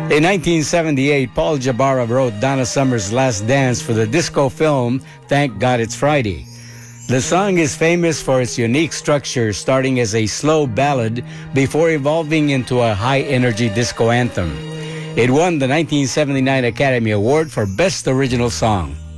In 1978, Paul Jabara wrote Donna Summer's Last Dance for the disco film Thank God It's Friday. The song is famous for its unique structure, starting as a slow ballad before evolving into a high-energy disco anthem. It won the 1979 Academy Award for Best Original Song.